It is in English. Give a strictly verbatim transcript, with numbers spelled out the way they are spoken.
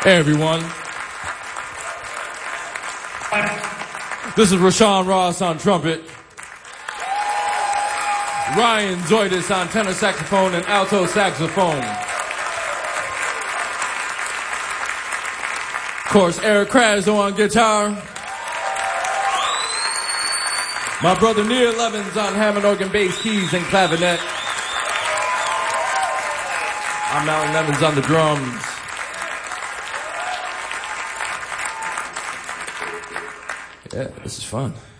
Hey everyone. This is Rashawn Ross on trumpet. Ryan Zoidis on tenor saxophone and alto saxophone. Of course, Eric Krasno on guitar. My brother Neil Evans on Hammond organ, bass, keys, and clavinet. I'm Mountain Evans on the drums. Yeah, this is fun.